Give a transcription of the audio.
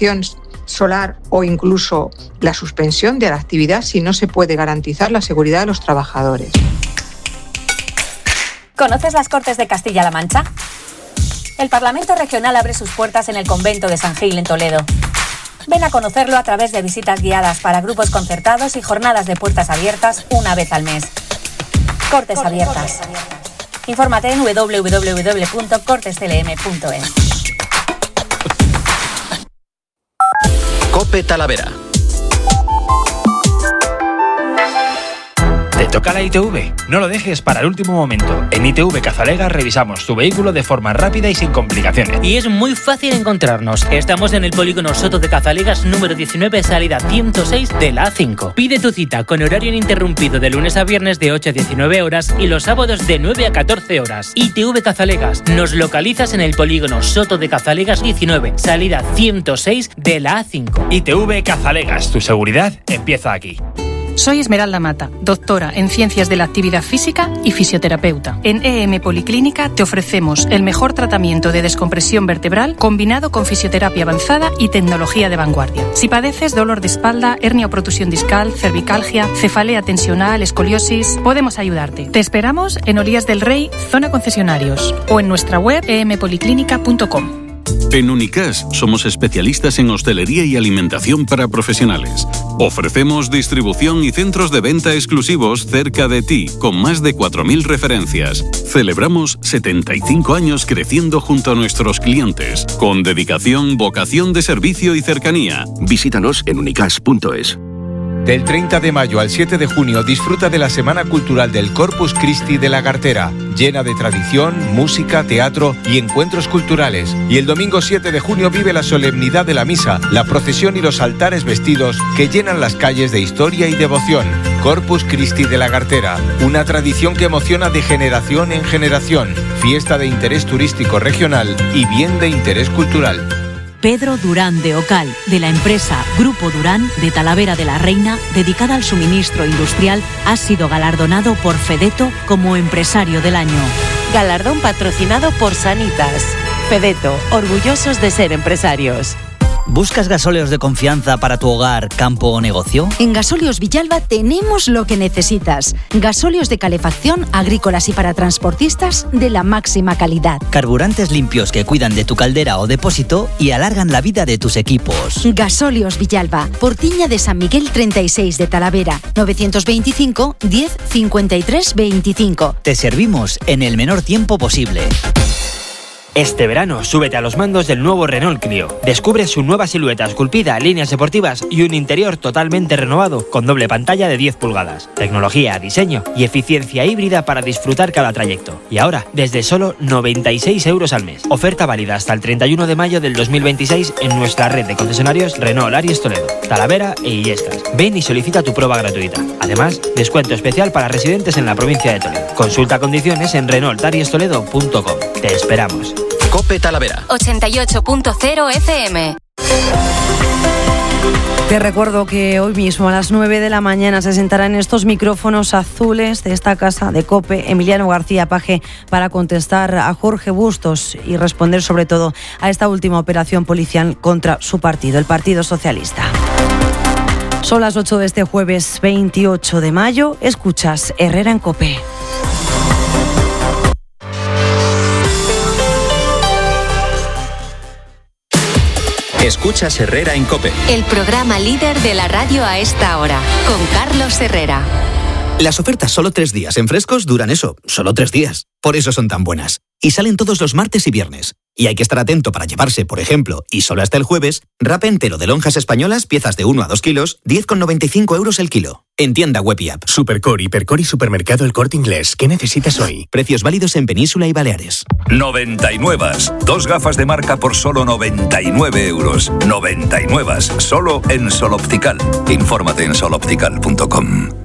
calefacción solar o incluso la suspensión de la actividad si no se puede garantizar la seguridad de los trabajadores. ¿Conoces las Cortes de Castilla-La Mancha? El Parlamento Regional abre sus puertas en el convento de San Gil en Toledo. Ven a conocerlo a través de visitas guiadas para grupos concertados y jornadas de puertas abiertas una vez al mes. Cortes abiertas. Infórmate en www.cortesclm.es. COPE Talavera. ¿Te toca la ITV? No lo dejes para el último momento. En ITV Cazalegas revisamos tu vehículo de forma rápida y sin complicaciones. Y es muy fácil encontrarnos. Estamos en el polígono Soto de Cazalegas número 19, salida 106 de la A5. Pide tu cita con horario ininterrumpido de lunes a viernes de 8 a 19 horas y los sábados de 9 a 14 horas. ITV Cazalegas. Nos localizas en el polígono Soto de Cazalegas 19, salida 106 de la A5. ITV Cazalegas. Tu seguridad empieza aquí. Soy Esmeralda Mata, doctora en Ciencias de la Actividad Física y fisioterapeuta. En EM Policlínica te ofrecemos el mejor tratamiento de descompresión vertebral combinado con fisioterapia avanzada y tecnología de vanguardia. Si padeces dolor de espalda, hernia o protusión discal, cervicalgia, cefalea tensional, escoliosis, podemos ayudarte. Te esperamos en Olías del Rey, zona concesionarios, o en nuestra web empoliclínica.com. En Unicas somos especialistas en hostelería y alimentación para profesionales. Ofrecemos distribución y centros de venta exclusivos cerca de ti, con más de 4.000 referencias. Celebramos 75 años creciendo junto a nuestros clientes, con dedicación, vocación de servicio y cercanía. Visítanos en unicas.es. Del 30 de mayo al 7 de junio disfruta de la Semana Cultural del Corpus Christi de la Gartera, llena de tradición, música, teatro y encuentros culturales. Y el domingo 7 de junio vive la solemnidad de la misa, la procesión y los altares vestidos que llenan las calles de historia y devoción. Corpus Christi de la Gartera, una tradición que emociona de generación en generación, fiesta de interés turístico regional y bien de interés cultural. Pedro Durán de Ocal, de la empresa Grupo Durán de Talavera de la Reina, dedicada al suministro industrial, ha sido galardonado por Fedeto como Empresario del Año. Galardón patrocinado por Sanitas. Fedeto, orgullosos de ser empresarios. ¿Buscas gasóleos de confianza para tu hogar, campo o negocio? En Gasóleos Villalba tenemos lo que necesitas. Gasóleos de calefacción, agrícolas y para transportistas de la máxima calidad. Carburantes limpios que cuidan de tu caldera o depósito y alargan la vida de tus equipos. Gasóleos Villalba, Portiña de San Miguel 36 de Talavera, 925 10 53 25. Te servimos en el menor tiempo posible. Este verano, súbete a los mandos del nuevo Renault Clio. Descubre su nueva silueta esculpida, líneas deportivas y un interior totalmente renovado con doble pantalla de 10 pulgadas. Tecnología, diseño y eficiencia híbrida para disfrutar cada trayecto. Y ahora, desde solo 96 euros al mes. Oferta válida hasta el 31 de mayo del 2026 en nuestra red de concesionarios Renault Aries Toledo, Talavera e Illescas. Ven y solicita tu prueba gratuita. Además, descuento especial para residentes en la provincia de Toledo. Consulta condiciones en renaultariestoledo.com. Te esperamos. COPE Talavera 88.0 FM. Te recuerdo que hoy mismo a las 9 de la mañana se sentará en estos micrófonos azules de esta casa de COPE Emiliano García Paje para contestar a Jorge Bustos y responder sobre todo a esta última operación policial contra su partido, el Partido Socialista. Son las 8 de este jueves 28 de mayo. Escuchas Herrera en COPE. Escuchas Herrera en COPE. El programa líder de la radio a esta hora, con Carlos Herrera. Las ofertas solo 3 días en Frescos duran eso, solo 3 días. Por eso son tan buenas. Y salen todos los martes y viernes. Y hay que estar atento para llevarse, por ejemplo, y solo hasta el jueves, wrap entero de lonjas españolas, piezas de 1 a 2 kilos, 10,95 euros el kilo. En tienda web y app. Supercore, Hipercore y Supermercado El Corte Inglés. ¿Qué necesitas hoy? Precios válidos en Península y Baleares. 99. 2 gafas de marca por solo 99 euros. 99. Solo en Sol Optical. Infórmate en soloptical.com.